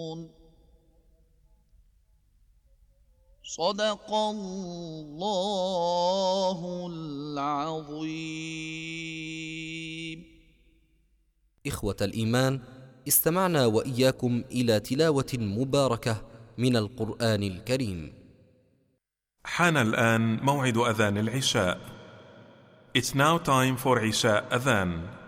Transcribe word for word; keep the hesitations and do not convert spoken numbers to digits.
صدق الله العظيم. إخوة الإيمان، استمعنا وإياكم إلى تلاوة مباركة من القرآن الكريم. حان الآن موعد أذان العشاء. It's now time for Isha Adhan.